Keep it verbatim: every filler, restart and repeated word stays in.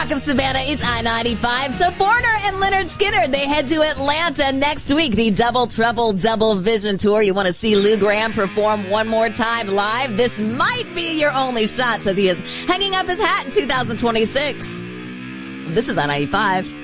Rock of Savannah, it's I ninety-five. So Foreigner and Leonard Skinner, they head to Atlanta next week. The Double Trouble Double Vision Tour. You want to see Lou Gramm perform one more time live? This might be your only shot, says he is hanging up his hat in two thousand twenty-six. This is I ninety-five.